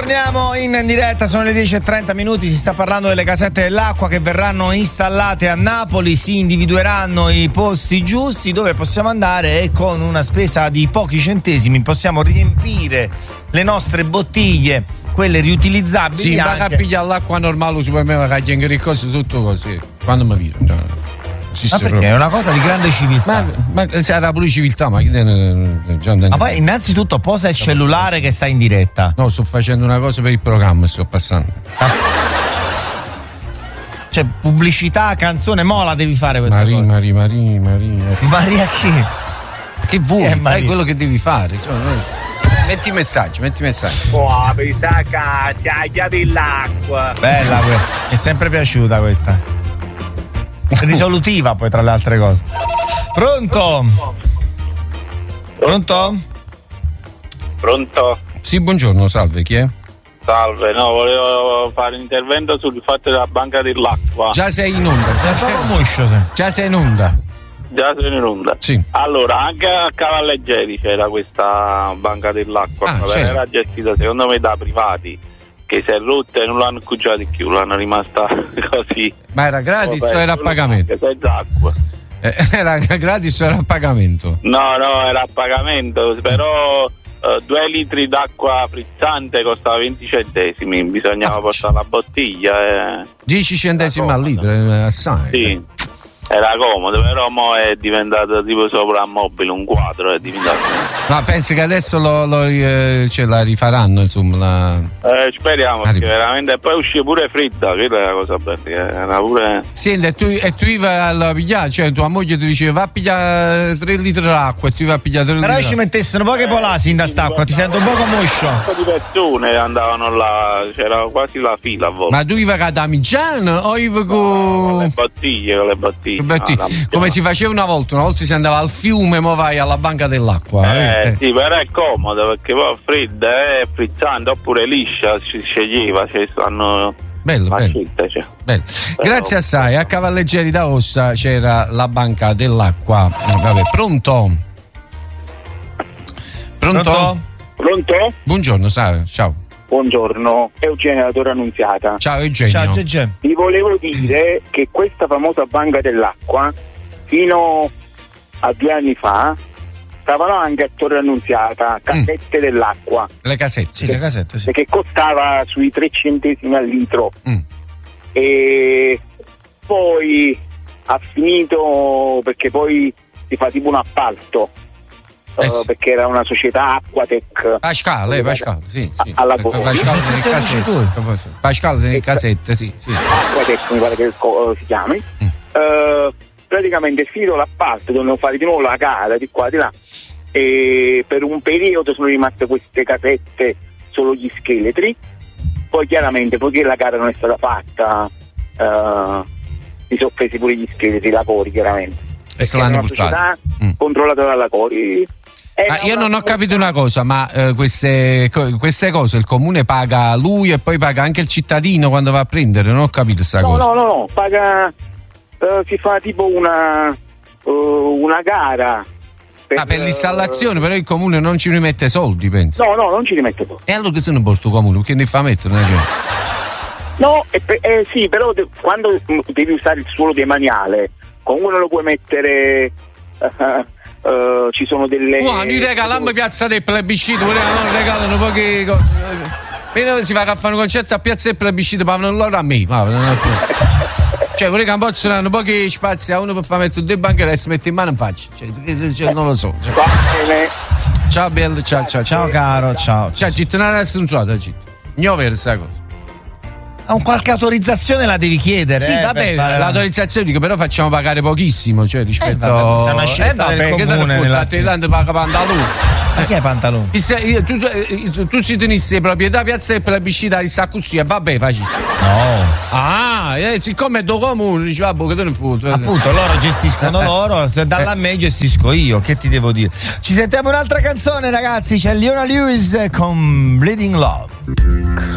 Torniamo in diretta, sono le 10:30, si sta parlando delle casette dell'acqua che verranno installate a Napoli, si individueranno i posti giusti dove possiamo andare e con una spesa di pochi centesimi possiamo riempire le nostre bottiglie, quelle riutilizzabili. Sì, anche. va a pigliare l'acqua normale al supermercato, che che cose tutto così, quando mi vedo. Ma perché è una cosa di grande civiltà. Ma sarà pure civiltà, ma poi innanzitutto posa il cellulare che sta in diretta. No, sto facendo una cosa per il programma, sto passando. Cioè pubblicità, canzone, mo la devi fare questa cosa. Maria chi? Che vuoi? Fai quello che devi fare. Cioè, metti messaggi. Oh, pensa casa, la chiave dell'acqua. Bella, mi è sempre piaciuta questa. Risolutiva poi tra le altre cose. Pronto? Sì, buongiorno, salve, chi è? Salve, no, volevo fare un intervento sul fatto della banca dell'acqua. Già sei in onda. Già sei in onda. Già sei in onda. Sì. Allora, anche a Cavalleggeri c'era questa banca dell'acqua, ma era gestita secondo me da privati, che si è rotta e non l'hanno cucciata più, l'hanno rimasta così. Ma era gratis o era a pagamento? Senza acqua. Era gratis o era a pagamento? No, era a pagamento, però 2 litri d'acqua frizzante costava 20 centesimi, bisognava portare la bottiglia. 10 centesimi al litro, assai. Sì. Era comodo, però mo è diventato tipo soprammobile, un quadro è diventato. Ma pensi che adesso ce la rifaranno, insomma? Speriamo, perché veramente. E poi uscì pure fredda, quella è la cosa bella. Era pure. Senti, e tu vai a pigliare, cioè tua moglie ti diceva va a pigliare 3 litri d'acqua e tu vai a pigliare 3 litri. Però ci mettessero poche polasi in da st'acqua, ti sento un po' moscio. Un po' di persone andavano là, c'era quasi la fila a volte. Ma tu iva a Damigiano o iva con le bottiglie? Come si faceva una volta si andava al fiume, mo vai alla banca dell'acqua. Sì, però è comodo perché poi fredda è frizzante, oppure liscia si sceglieva, stanno. Bello. Grazie assai. A Cavalleggeri d'Aosta c'era la banca dell'acqua. Vabbè, pronto? Buongiorno, ciao. Buongiorno, Eugenio da Torre Annunziata. Ciao Eugenio. Vi volevo dire che questa famosa banca dell'acqua fino a 2 anni fa stavano anche a Torre Annunziata, casette dell'acqua. Le casette? Sì, le casette, sì. Che costava sui 3 centesimi al litro. E poi ha finito perché poi si fa tipo un appalto. Perché era una società Acquatec. Pascale, sì. Alla Pascale nelle casette, sì. Acquatec mi pare che si chiami. Praticamente è finito l'appalto, dovevano fare di nuovo la gara di qua di là. E per un periodo sono rimaste queste casette solo gli scheletri. Poi chiaramente, poiché la gara non è stata fatta, si sono presi pure gli scheletri, i lavori chiaramente. E se l'hanno buttata controllata dalla Cori. Io non ho capito una cosa, ma queste cose il comune paga lui e poi paga anche il cittadino quando va a prendere? Non ho capito questa cosa. No, paga, si fa tipo una gara. Per l'installazione, però il comune non ci rimette soldi, penso. No, non ci rimette soldi. E allora che se ne porta il comune? Perché ne fa mettere? No, sì, però quando devi usare il suolo demaniale, comunque non lo puoi mettere. Ci sono delle. Noi regaliamo Piazza del Plebiscito, non regalano poche cose. Appena si va a fare un concerto a Piazza del Plebiscito, ma non loro a me. Cioè, vorrei che un po' ci saranno pochi spazi a uno per far mettere 2 banche e si mette in mano in faccia. Cioè, non lo so. Ciao bello, ciao caro, ciao. Ci tornare a essere un suono, non è questa cosa. Qualche autorizzazione la devi chiedere. Sì, vabbè, l'autorizzazione dico, però facciamo pagare pochissimo, cioè rispetto a una scelta del comune nella Thailandia paga Pantalone. Ma chi è Pantalone? Tu si tenissi proprietà Piazza del Plebiscito di sta così e vabbè facile. No. Siccome è do comune, dice vabbè che te ne foto. Appunto, loro gestiscono loro, dalla me gestisco io, che ti devo dire? Ci sentiamo un'altra canzone, ragazzi, c'è Leona Lewis con Bleeding Love.